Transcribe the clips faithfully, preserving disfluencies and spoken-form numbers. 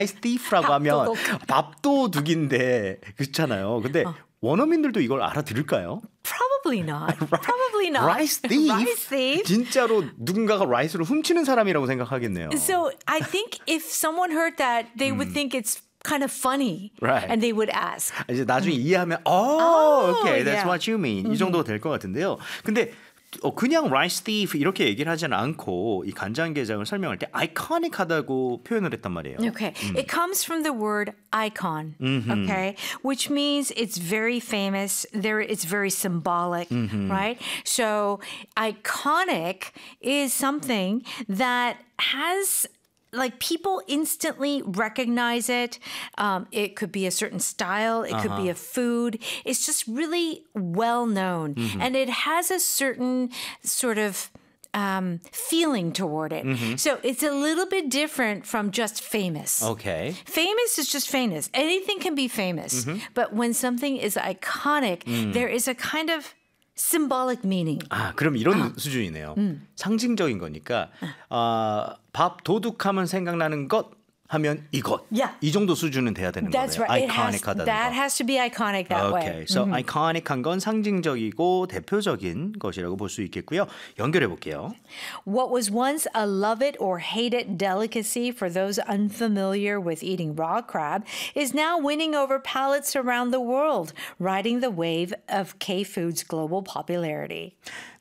rice thief라고 하면 밥도둑인데 그렇잖아요. 근데 어. 원어민들도 이걸 알아들을까요? Probably not. Probably not. Rice thief? Rice thief. 진짜로 누군가가 라이스를 훔치는 사람이라고 생각하겠네요. So I think if someone heard that, they would think it's kind of funny. Right. And they would ask. 이제 나중에 이해하면 oh, Oh, okay, that's yeah. what you mean. 이 정도 될 것 같은데요. 근데 어, 그냥 rice thief 이렇게 얘기를 하지는 않고 이 간장게장을 설명할 때 iconic하다고 표현을 했단 말이에요. Okay. It comes from the word icon, okay, which means it's very famous. There, it's very symbolic, right? So iconic is something that has like people instantly recognize it. Um, it could be a certain style. It could be a food. It's just really well known. And it has a certain sort of um, feeling toward it. So it's a little bit different from just famous. Okay. Famous is just famous. Anything can be famous. But when something is iconic, there is a kind of symbolic meaning. 아, 그럼 이런 수준이네요. 상징적인 거니까 어, 밥 도둑하면 생각나는 것 하면 이것. Yeah. 이 정도 수준은 돼야 되는 That's 거네요. right. It has, iconic하다는 that 거. has to be iconic that Okay. way. So iconic한 건 상징적이고 대표적인 것이라고 볼 수 있겠고요. 연결해 볼게요. What was once a love it or hate it delicacy for those unfamiliar with eating raw crab is now winning over palates around the world, riding the wave of K-food's global popularity.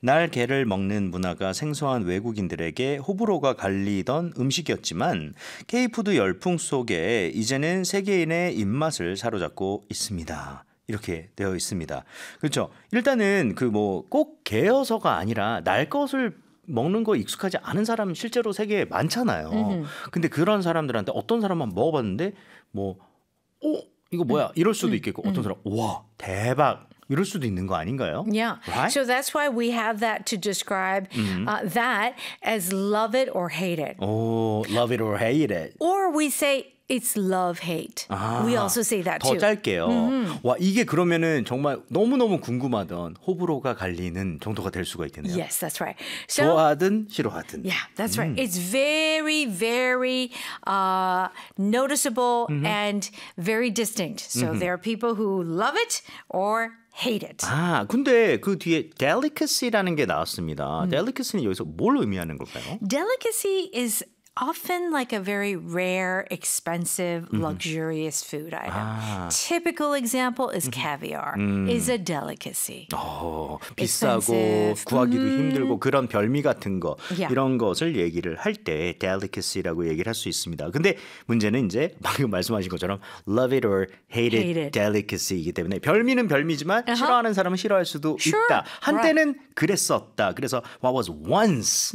날개를 먹는 문화가 생소한 외국인들에게 호불호가 갈리던 음식이었지만 K푸드 열풍 속에 이제는 세계인의 입맛을 사로잡고 있습니다. 이렇게 되어 있습니다. 그렇죠. 일단은 그 뭐 꼭 개어서가 아니라 날 것을 먹는 거 익숙하지 않은 사람 실제로 세계에 많잖아요. 음흠. 근데 그런 사람들한테 어떤 사람만 먹어봤는데 뭐 어? 이거 뭐야? 이럴 수도 있겠고 어떤 사람 와 대박 이럴 수도 있는 거 아닌가요? Yeah. Right? So that's why we have that to describe uh, that as love it or hate it. 오, love it or hate it. Or we say it's love hate. 아, We also say that 더 too. 짧게요. 와 이게 그러면은 정말 너무너무 궁금하던 호불호가 갈리는 정도가 될 수가 있겠네요. Yes, that's right. So 좋아하든 싫어하든. yeah, that's right. It's very, very uh, noticeable and very distinct. So there are people who love it or hate it. 아, 근데 그 뒤에 delicacy라는 게 나왔습니다. delicacy는 여기서 뭘 의미하는 걸까요? Delicacy is often like a very rare, expensive, luxurious food item. 아. Typical example is caviar. Is a delicacy. 어, 비싸고 Expensive. 구하기도 힘들고 그런 별미 같은 거 Yeah. 이런 것을 얘기를 할 때 delicacy라고 얘기를 할 수 있습니다. 근데 문제는 이제 방금 말씀하신 것처럼 love it or hate it, Hate it. delicacy이기 때문에 별미는 별미지만 Uh-huh. 싫어하는 사람은 싫어할 수도 Sure. 있다. 한때는 그랬었다. 그래서 what was once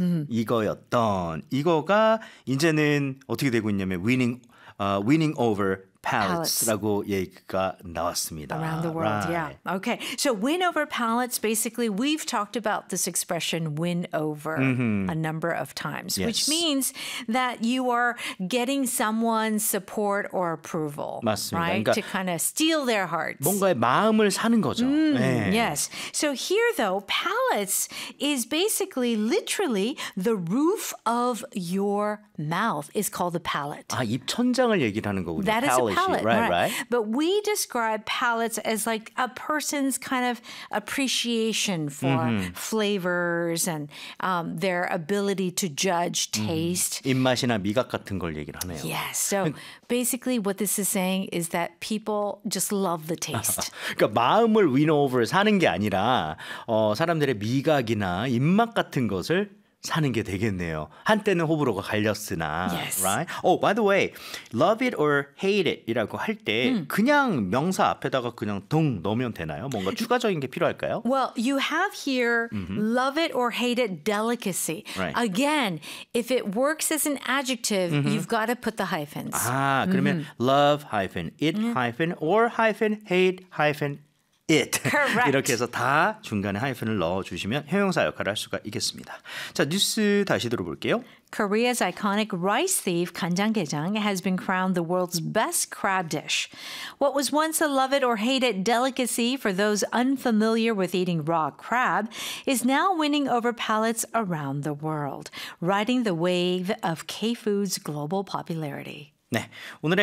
이거였던 이거가 이제는 어떻게 되고 있냐면 winning uh, winning over palates.라고 얘기가 나왔습니다. Around the world, Right. yeah. Okay. So win over palates, basically, we've talked about this expression win over a number of times, Yes. which means that you are getting someone's support or approval, 맞습니다. right? 그러니까 to kind of steal their hearts. 뭔가의 마음을 사는 거죠. 네. Yes. So here, though, palates is basically literally the roof of your mouth is called the palate. 아, 입 천장을 얘기를 하는 거군요. That is a Palate. palate, right, right. But we describe palates as like a person's kind of appreciation for flavors and um, their ability to judge taste. 입맛이나 미각 같은 걸 얘기를 하네요. Yes. So basically what this is saying is that people just love the taste. 그러니까 마음을 win over 사는 게 아니라 어, 사람들의 미각이나 입맛 같은 것을 사는 게 되겠네요. 한때는 호불호가 갈렸으나, Yes. right? Oh, by the way, love it or hate it이라고 할 때 그냥 명사 앞에다가 그냥 동 넣으면 되나요? 뭔가 추가적인 게 필요할까요? Well, you have here love it or hate it delicacy. Right. Again, if it works as an adjective, you've got to put the hyphens. 아, 그러면 love hyphen it hyphen or hyphen hate hyphen it. Correct. 이렇게 해서 다 중간에 하이픈을 넣어주시면 형용사 역할을 할 수가 있겠습니다. 자, 뉴스 다시 들어볼게요. Korea's iconic rice thief 간장게장 has been crowned the world's best crab dish. What was once a love it or hate it delicacy for those unfamiliar with eating raw crab is now winning over palates around the world, riding the wave of K-food's global popularity. 네, 오늘의